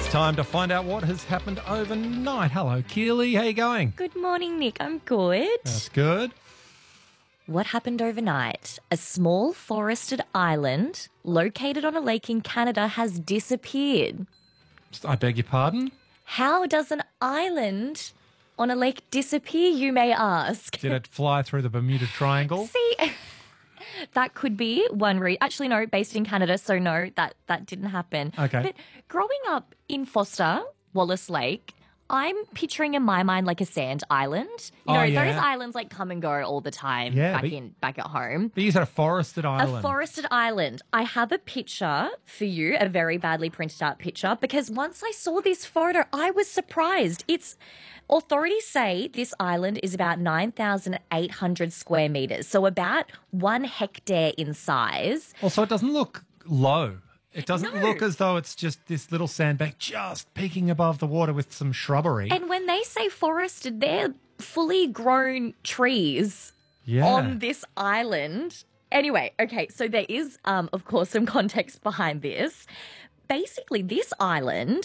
Time to find out what has happened overnight. Hello, Keely. How you going? Good morning, Nick. I'm good. That's good. What happened overnight? A small forested island located on a lake in Canada has disappeared. I beg your pardon? How does an island on a lake disappear, you may ask? Did it fly through the Bermuda Triangle? See, that could be one reason. Actually, no, based in Canada, so no, that didn't happen. Okay. But growing up in Foster, Wallace Lake, I'm picturing in my mind like a sand island. You know, yeah. those islands like come and go all the time back at home. But you said a forested island. A forested island. I have a picture for you, a very badly printed out picture, because once I saw this photo, I was surprised. Authorities say this island is about 9,800 square metres, so about 1 hectare in size. Also, it doesn't look low. It doesn't No. look as though it's just this little sandbank just peeking above the water with some shrubbery. And when they say forested, they're fully grown trees Yeah. on this island. Anyway, okay, so there is, of course, some context behind this. Basically, this island